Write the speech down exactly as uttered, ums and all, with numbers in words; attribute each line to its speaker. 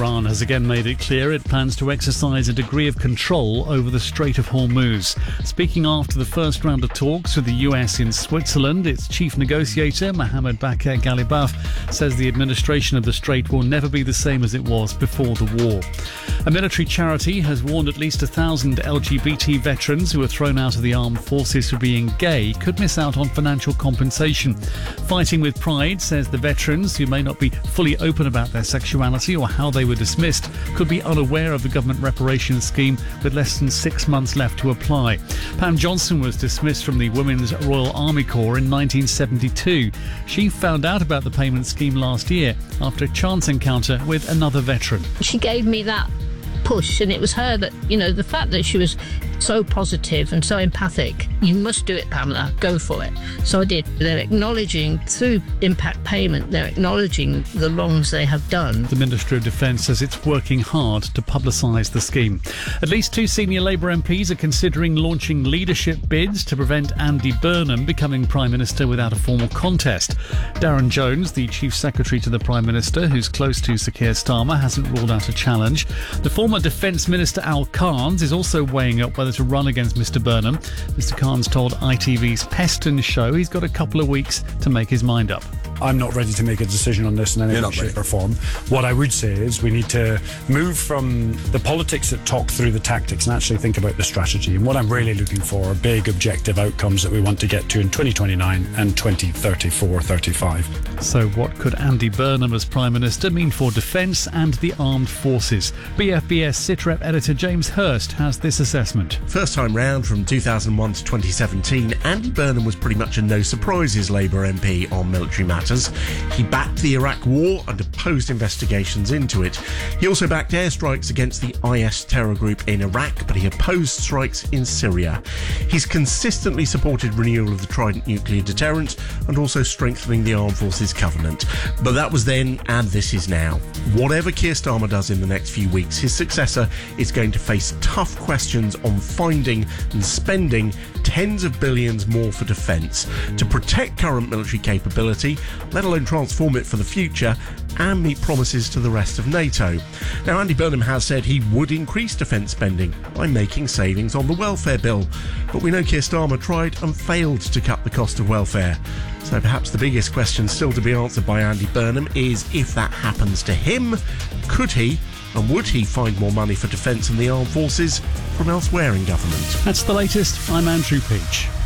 Speaker 1: Iran has again made it clear it plans to exercise a degree of control over the Strait of Hormuz. Speaking after the first round of talks with the U S in Switzerland, its chief negotiator, Mohammed Bakr Ghalibaf, says the administration of the strait will never be the same as it was before the war. A military charity has warned at least a thousand L G B T veterans who were thrown out of the armed forces for being gay could miss out on financial compensation. Fighting with Pride says the veterans, who may not be fully open about their sexuality or how they were dismissed, could be unaware of the government reparations scheme with less than six months left to apply. Pam Johnson was dismissed from the Women's Royal Army Corps in nineteen seventy-two. She found out about the payment scheme last year after a chance encounter with another veteran.
Speaker 2: She gave me that push, and it was her that, you know, the fact that she was so positive and so empathic. You must do it, Pamela, go for it. So I did. They're acknowledging through impact payment, they're acknowledging the wrongs they have done.
Speaker 1: The Ministry of Defence says it's working hard to publicise the scheme. At least two senior Labour M Ps are considering launching leadership bids to prevent Andy Burnham becoming Prime Minister without a formal contest. Darren Jones, the Chief Secretary to the Prime Minister, who's close to Sir Keir Starmer, hasn't ruled out a challenge. The former Defence Minister Al Carnes is also weighing up whether to run against Mr Burnham. Mr Carnes told I T V's Peston show he's got a couple of weeks to make his mind up.
Speaker 3: I'm not ready to make a decision on this in any way, shape or form. What I would say is we need to move from the politics that talk through the tactics and actually think about the strategy. And what I'm really looking for are big objective outcomes that we want to get to in twenty twenty-nine and twenty thirty-four thirty-five.
Speaker 1: So what could Andy Burnham as Prime Minister mean for defence and the armed forces? B F B S SITREP editor James Hurst has this assessment.
Speaker 4: First time round from two thousand one to twenty seventeen, Andy Burnham was pretty much a no surprises Labour M P on military matters. He backed the Iraq War and opposed investigations into it. He also backed airstrikes against the I S terror group in Iraq, but he opposed strikes in Syria. He's consistently supported renewal of the Trident nuclear deterrent and also strengthening the Armed Forces Covenant. But that was then, and this is now. Whatever Keir Starmer does in the next few weeks, his successor is going to face tough questions on finding and spending tens of billions more for defence to protect current military capability, let alone transform it for the future, and meet promises to the rest of NATO. Now, Andy Burnham has said he would increase defence spending by making savings on the welfare bill, but we know Keir Starmer tried and failed to cut the cost of welfare. So perhaps the biggest question still to be answered by Andy Burnham is, if that happens to him, could he and would he find more money for defence and the armed forces from elsewhere in government?
Speaker 1: That's the latest. I'm Andrew Peach.